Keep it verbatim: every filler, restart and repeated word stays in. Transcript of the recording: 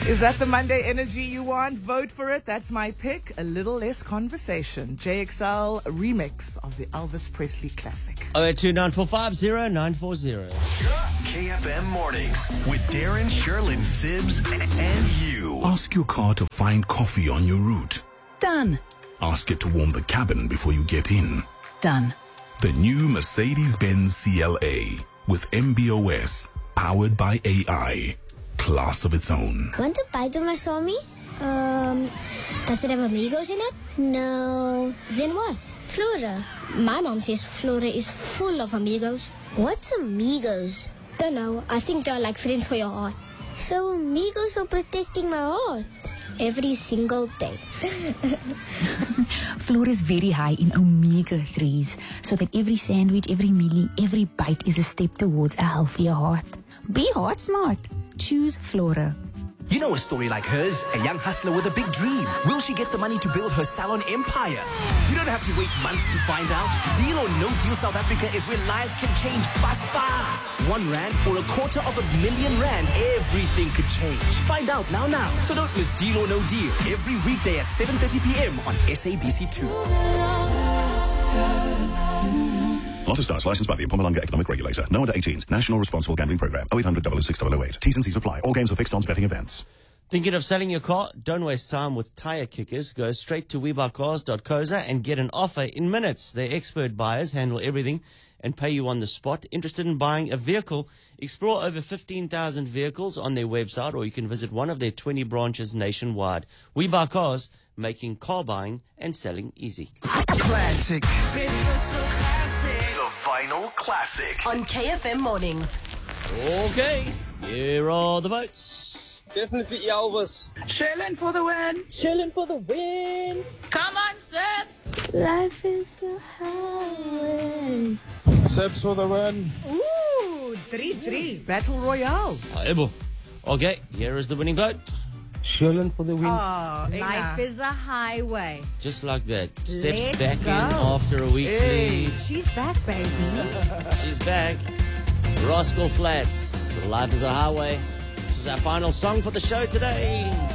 Is that the Monday energy you want? Vote for it. That's my pick. A little less conversation. J X L remix of the Elvis Presley classic. oh eight two nine four five zero nine four zero. K F M Mornings with Darren, Sherlyn, Sibs, and you. Ask your car to find coffee on your route. Done. Ask it to warm the cabin before you get in. Done. The new Mercedes-Benz C L A with M B O S, powered by A I. Class of its own. Want to bite of my Somi? Um, does it have amigos in it? No. Then what? Flora. My mom says Flora is full of amigos. What's amigos? Don't know. I think they're like friends for your heart. So amigos are protecting my heart every single day. Flora is very high in omega threes, so that every sandwich, every mealie, every bite is a step towards a healthier heart. Be heart smart. Choose Flora. You know a story like hers, a young hustler with a big dream. Will she get the money to build her salon empire? You don't have to wait months to find out. Deal or No Deal South Africa is where lives can change fast, fast. One rand or a quarter of a million rand, everything could change. Find out now, now. So don't miss Deal or No Deal every weekday at seven thirty p.m. on S A B C two. Lotto Stars, licensed by the Mpumalanga Economic Regulator. No under eighteens. National Responsible Gambling Program. oh eight hundred, double oh six, double oh eight. T's and C's apply. All games are fixed odds betting events. Thinking of selling your car? Don't waste time with tire kickers. Go straight to we buy cars dot co za and get an offer in minutes. Their expert buyers handle everything and pay you on the spot. Interested in buying a vehicle? Explore over fifteen thousand vehicles on their website, or you can visit one of their twenty branches nationwide. We Buy Cars, making car buying and selling easy. Classic. Baby, you're so classic. The Vinyl Classic. On K F M Mornings. Okay, here are the votes. Definitely Elvis. Sherlyn for the win. Sherlyn for the win. Come on, Sibs. Life is a highway. Sibs for the win. Ooh, three three. Battle Royale. Okay, here is the winning vote. Sherlyn for the win. Oh, Life is a highway. Just like that. Steps Let's back go. in after a week's Hey. leave. She's back, baby. She's back. Rascal Flats. Life is a highway. This is our final song for the show today.